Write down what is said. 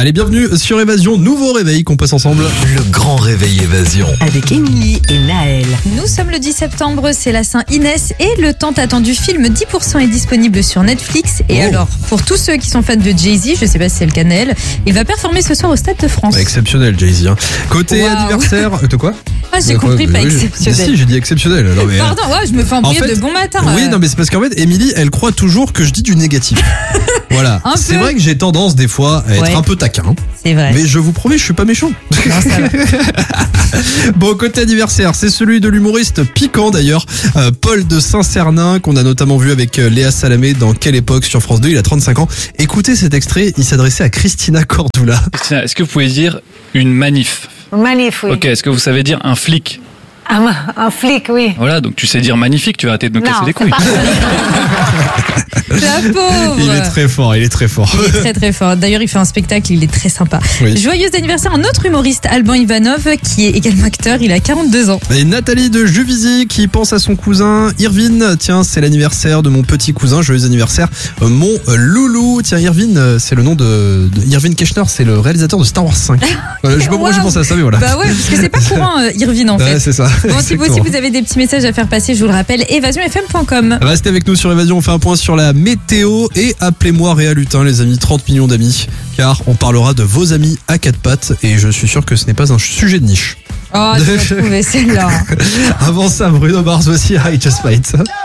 Allez, bienvenue sur Évasion, nouveau réveil qu'on passe ensemble. Le grand réveil Évasion. Avec Émilie et Naël. Nous sommes le 10 septembre, c'est la Saint-Inès et le tant attendu film 10% est disponible sur Netflix. Et alors, pour tous ceux qui sont fans de Jay-Z, je sais pas si c'est le cas Naël, il va performer ce soir au Stade de France. Exceptionnel, Jay-Z. Hein. Côté Wow. anniversaire, de quoi? Ah, j'ai compris, pas exceptionnel. Si, j'ai dit exceptionnel. Non, mais, Pardon, ouais, je me fais embrouiller de bon matin. Oui, non, mais c'est parce qu'en fait, Émilie, elle croit toujours que je dis du négatif. Voilà. C'est vrai que j'ai tendance des fois à être un peu taquin. C'est vrai. Mais je vous promets, je suis pas méchant. Non, ça va. Bon, côté anniversaire, c'est celui de l'humoriste piquant d'ailleurs, Paul de Saint-Cernin, qu'on a notamment vu avec Léa Salamé dans Quelle époque sur France 2, il a 35 ans. Écoutez cet extrait, il s'adressait à Christina Cordula. Christina, est-ce que vous pouvez dire une manif? Manif, oui. Ok, est-ce que vous savez dire un flic? Un flic, oui. Voilà, donc tu sais dire magnifique, tu vas arrêter de me casser les couilles. La pauvre. Il est très fort, il est très fort. Il est très très fort. D'ailleurs, il fait un spectacle, il est très sympa. Oui. Joyeux anniversaire à un autre humoriste, Alban Ivanov, qui est également acteur, il a 42 ans. Et Nathalie de Juvisy qui pense à son cousin Irvine. Tiens, c'est l'anniversaire de mon petit cousin. Joyeux anniversaire, mon loulou. Tiens, Irvine, c'est le nom de Irvine Keschner, c'est le réalisateur de Star Wars 5. Voilà, je sais pas pourquoi j'ai pensé à ça, mais voilà. Bah ouais, parce que c'est pas courant, Irvine, en fait. Ouais, c'est ça. Bon, si vous aussi vous avez des petits messages à faire passer, je vous le rappelle, évasionfm.com. Restez avec nous sur Évasion, on fait un point sur la météo et appelez-moi Réa Lutin, les amis, 30 millions d'amis, car on parlera de vos amis à quatre pattes et je suis sûr que ce n'est pas un sujet de niche. Oh, tu vas trouver celle-là. Avant ça, Bruno Mars aussi, I Just Might.